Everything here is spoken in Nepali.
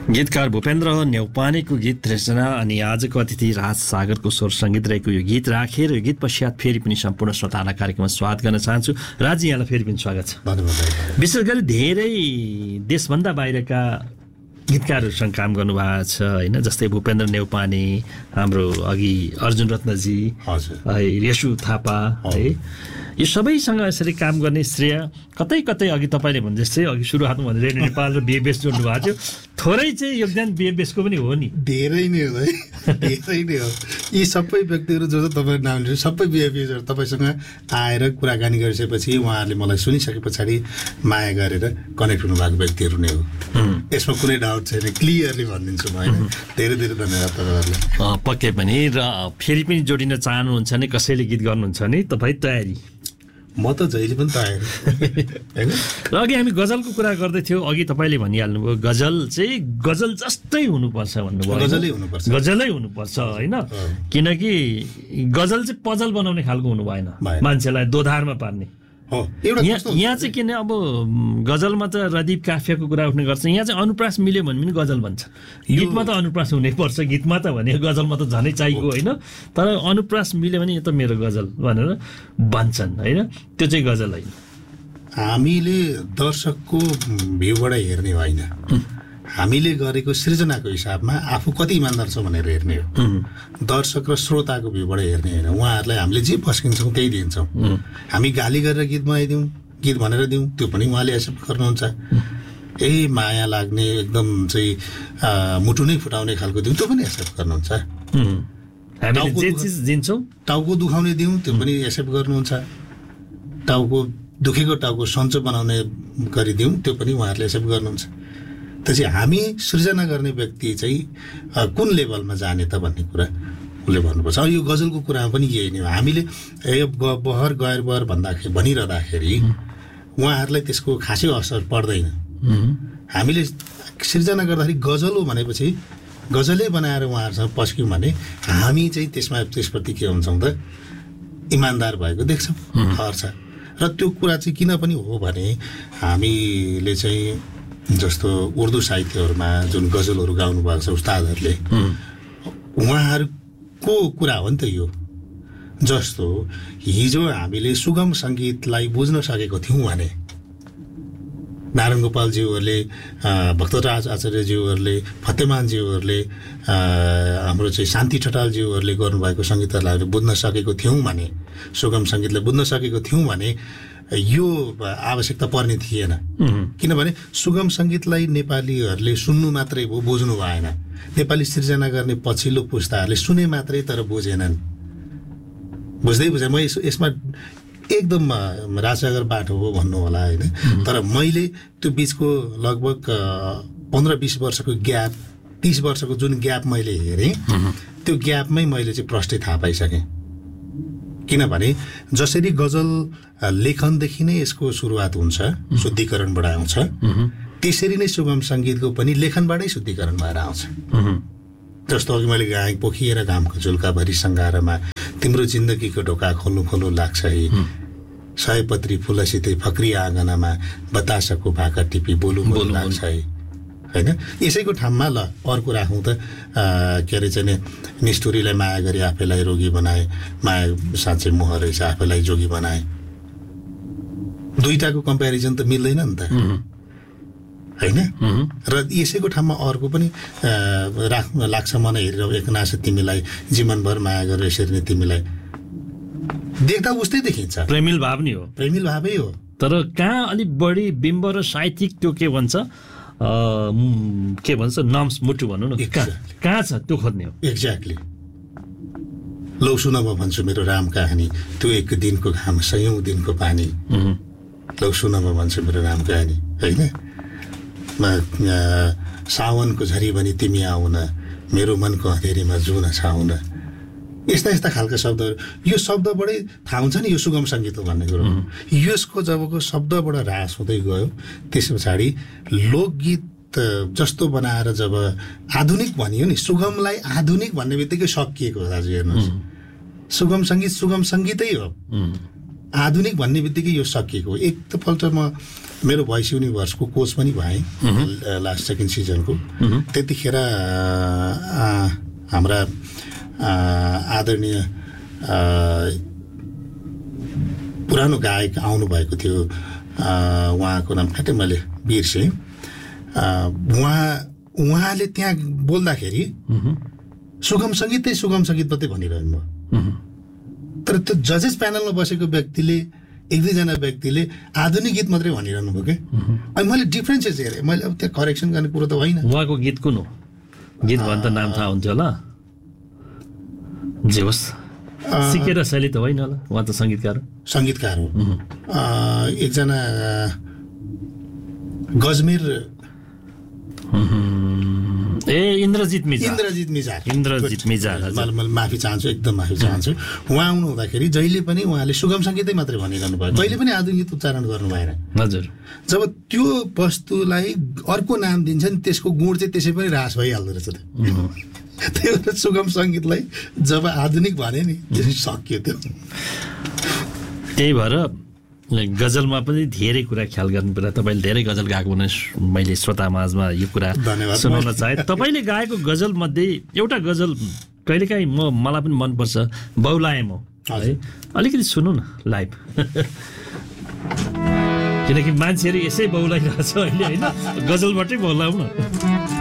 गीतकार भूपेन्द्र न्यौपानेको गीत रचना अनि आजको अतिथि राज सागरको स्वर सङ्गीत रहेको यो गीत राखेर यो गीत पश्चात फेरि पनि सम्पूर्ण श्रोतालाई कार्यक्रममा स्वागत गर्न चाहन्छु। राज, यहाँलाई फेरि पनि स्वागत छ। विशेष गरी धेरै देशभन्दा बाहिरका गीतकारहरूसँग काम गर्नुभएको छ होइन, जस्तै भूपेन्द्र न्यौपाने, हाम्रो अघि अर्जुन रत्नजी, रेसु थापा है, यो सबैसँग यसरी काम गर्ने श्रेय कतै कतै अघि तपाईँले भने जस्तै अघि सुरुवातमा भने रेडियो नेपाल र बिएफएस जोड्नु भएको थियो, थोरै चाहिँ योगदान बिएफएसको पनि हो नि। धेरै नै हो है, धेरै नै हो। यी सबै व्यक्तिहरू जो तपाईँको नाम लिनु सबै बिएफएसहरू तपाईँसँग आएर कुराकानी गरिसकेपछि उहाँहरूले मलाई सुनिसके पछाडि माया गरेर कनेक्ट हुनुभएको व्यक्तिहरू नै हो। यसमा कुनै डाउट छैन, क्लियरली भनिदिन्छु म होइन। धेरै धेरै धन्यवाद तपाईँहरूलाई। पक्कै पनि। र फेरि पनि जोडिन चाहनुहुन्छ भने, कसैले गीत गर्नुहुन्छ भने तपाईँ तयारी? म त जहिले पनि तयार होइन। र अघि हामी गजलको कुरा गर्दै थियौँ, अघि तपाईँले भनिहाल्नुभयो गजल चाहिँ गजल जस्तै हुनुपर्छ भन्नुभयो। गजलै हुनुपर्छ होइन, किनकि गजल चाहिँ पजल बनाउने खालको हुनु भएन, मान्छेलाई दोधारमा पार्ने। यहाँ चाहिँ किन अब गजलमा त रदीप काफियाको कुरा उठ्ने गर्छ, यहाँ चाहिँ अनुप्रास मिल्यो भने पनि गजल भन्छ। गीतमा त अनुप्रास हुनैपर्छ, गीतमा त भने गजलमा त झनै चाहिएको होइन, तर अनुप्रास मिल्यो भने यो त मेरो गजल भनेर भन्छन् होइन, त्यो चाहिँ गजल होइन। हामीले दर्शकको भ्यूबाट हेर्ने होइन, हामीले गरेको सृजनाको हिसाबमा आफू कति इमान्दार छ भनेर हेर्ने हो। दर्शक र श्रोताको भ्यूबाट हेर्ने होइन। उहाँहरूलाई हामीले जे पस्किन्छौँ त्यही दिन्छौँ। हामी गाली गरेर गीत बनाइदिउँ, गीत भनेर दिउँ, त्यो पनि उहाँले एक्सेप्ट गर्नुहुन्छ। माया लाग्ने एकदम चाहिँ मुटु नै फुटाउने खालको दिउँ, त्यो पनि एक्सेप्ट गर्नुहुन्छ। टाउको दुखाउने दिउँ, त्यो पनि एक्सेप्ट गर्नुहुन्छ। दुखेको टाउको सन्चो बनाउने गरिदिउँ, त्यो पनि उहाँहरूले एक्सेप्ट गर्नुहुन्छ। त्यसै हामी सृजना गर्ने व्यक्ति चाहिँ कुन लेभलमा जाने त भन्ने कुरा उसले भन्नुपर्छ। यो गजलको कुरामा पनि यही नै हो। हामीले बहर गएर बहर भनिरहँदाखेरि उहाँहरूलाई त्यसको खासै असर पर्दैन। हामीले सृजना गर्दाखेरि गजल हो भनेपछि गजलै बनाएर उहाँहरूसँग पस्क्यौँ भने हामी चाहिँ त्यसप्रति के हुन्छौँ त, इमान्दार भएको देख्छौँ, हर्छ। र त्यो कुरा चाहिँ किन पनि हो भने हामीले चाहिँ जस्तो उर्दू साहित्यहरूमा जुन गजलहरू गाउनु भएको छ उस्तादहरूले, उहाँहरूको कुरा हो नि त यो। जस्तो हिजो हामीले सुगम सङ्गीतलाई बुझ्न सकेको थियौँ भने नारायण गोपालज्यूहरूले, भक्तराज आचार्यज्यूहरूले, फतेमानज्यूहरूले, हाम्रो चाहिँ शान्ति ठटालज्यूहरूले गर्नुभएको सङ्गीतहरूलाई बुझ्न सकेको थियौँ भने, सुगम सङ्गीतलाई बुझ्न सकेको थियौँ भने यो आवश्यकता पर्ने थिएन। किनभने सुगम सङ्गीतलाई नेपालीहरूले सुन्नु मात्रै भयो, बुझ्नु भएन। नेपाली सृजना गर्ने पछिल्लो पुस्ताहरूले सुने मात्रै तर बुझेनन्, बुझ्दै बुझेन। म यसमा एकदम राजसागर बाटो हो भन्नु होला होइन, तर मैले त्यो बिचको लगभग 15-20 वर्षको ग्याप, 30 वर्षको जुन ग्याप मैले हेरेँ, त्यो ग्यापमै मैले चाहिँ प्रष्टै थाहा पाइसकेँ। किनभने जसरी गजल लेखनदेखि नै यसको सुरुवात हुन्छ, शुद्धिकरणबाट आउँछ, त्यसरी नै सुगम सङ्गीतको पनि लेखनबाटै शुद्धिकरण भएर आउँछ। जस्तो अघि मैले गाएँ, पोखिएर घामको झुल्काभरि सङ्घारमा तिम्रो जिन्दगीको ढोका खोल्नु खोल्नु लाग्छ है, सयपत्री फुलसितै फक्री आँगनमा बतासको भाका टिपी बोलु बोलु लाग्छ है होइन। यसैको ठाउँमा ल अर्को राखौँ त, के अरे चाहिँ निष्ठुरीलाई माया गरी आफैलाई रोगी बनाए, माया साँच्चै मोह रहेछ आफैलाई जोगी बनाए। दुईटाको कम्पेरिजन त मिल्दैन नि त होइन। र यसैको ठाउँमा अर्को पनि लाग्छ मलाई हेरेर, एक नास तिमीलाई जीवनभर माया गरेर यसरी नै तिमीलाई देख्दा उस्तै देखिन्छ। प्रेमिल भाव नि हो, प्रेमिल भावै हो। तर कहाँ अलिक बढी बिम्ब र साहित्यिक त्यो के भन्छ नम्स मुटु भनौँ न, कहाँ छ त्यो खोज्ने हो। एक्ज्याक्टली। लौ सुन म भन्छु मेरो राम कहानी, त्यो एक दिनको घाम सयौँ दिनको पानी। लौ सुन म भन्छु मेरो राम कहानी होइन। सावनको झरी बनी तिमी आउन, मेरो मनको अँधेरीमा जुन छाउन। यस्ता यस्ता खालका शब्दहरू, यो शब्दबाटै थाहा हुन्छ नि यो सुगम सङ्गीत हो भन्ने कुरो। यसको जबको शब्दबाट ह्रास हुँदै गयो, त्यस पछाडि लोकगीत जस्तो बनाएर जब आधुनिक भनियो नि, सुगमलाई आधुनिक भन्ने बित्तिकै सकिएको हो। दाजु हेर्नुहोस्, सुगम सङ्गीतै हो, आधुनिक भन्ने बित्तिकै यो सकिएको हो। एकपल्ट म मेरो भोइस युनिभर्सको कोच पनि भएँ लास्ट सेकेन्ड सिजनको। त्यतिखेर हाम्रा आदरणीय पुरानो गायक आउनुभएको थियो, उहाँको नाम ठ्याक्कै मैले बिर्सेँ। उहाँले त्यहाँ बोल्दाखेरि सुगम सङ्गीत मात्रै भनिरहनु भयो। तर त्यो जजेस प्यानलमा बसेको व्यक्तिले, एक दुईजना व्यक्तिले आधुनिक गीत मात्रै भनिरहनु भयो क्या। अनि मैले डिफ्रेन्सेस हेरेँ, मैले अब त्यहाँ करेक्सन गर्ने कुरो त होइन। उहाँको गीत कुन हो? गीत भन् त नाम थाहा हुन्थ्यो होला। जे होस्, सिकेर शैली त होइन होला, उहाँ त सङ्गीतकार हो। एकजना गजमेर इन्द्रजित मिजार, मैले माफी चाहन्छु, एकदम माफी चाहन्छु। उहाँ आउनु हुँदाखेरि जहिले पनि उहाँले सुगम सङ्गीतै मात्रै भनिरहनु भयो, कहिले पनि आधुनिक गीत उच्चारण गर्नु भएन। हजुर, जब त्यो वस्तुलाई अर्को नाम दिन्छ नि त्यसको गुण चाहिँ त्यसै पनि ह्रास भइहाल्दो रहेछ। त्यही भएर सुगम सङ्गीतलाई जब आधुनिक भने नि सक्यो त्यो। त्यही भएर गजलमा पनि धेरै कुरा ख्याल गर्नु पर्छ। तपाईँले धेरै गजल गाएको भने मैले श्रोता माझमा यो कुरा सुनाउन चाहेँ। तपाईँले गाएको गजल मध्ये एउटा गजल कहिलेकाहीँ मलाई पनि मनपर्छ, बौलाएँ म है, अलिकति सुनौ न लाइभ। किनकि मान्छेहरू यसै बौलाइरहेछ अहिले होइन, गजलबाटै बौलाउँ न।